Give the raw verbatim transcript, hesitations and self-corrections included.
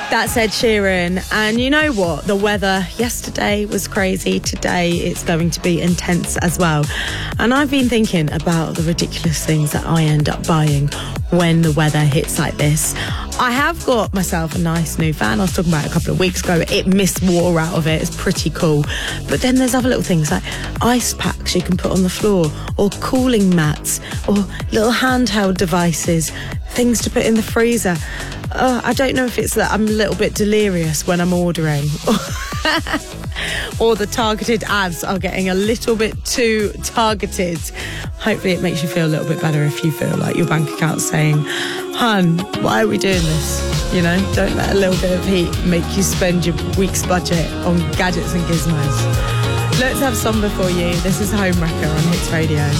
That's Ed Sheeran. And you know what? The weather yesterday was crazy. Today it's going to be intense as well. And I've been thinking about the ridiculous things that I end up buying when the weather hits like this. I have got myself a nice new fan. I was talking about it a couple of weeks ago. It missed water out of it. It's pretty cool. But then there's other little things like ice packs you can put on the floor, or cooling mats, or little handheld devices, things to put in the freezer. Uh, I don't know if it's that I'm a little bit delirious when I'm ordering, or the targeted ads are getting a little bit too targeted. Hopefully it makes you feel a little bit better if you feel like your bank account's saying, "Hun, why are we doing this?" You know, don't let a little bit of heat make you spend your week's budget on gadgets and gizmos. Let's have some before you. This is Homewrecker on Hits Radio.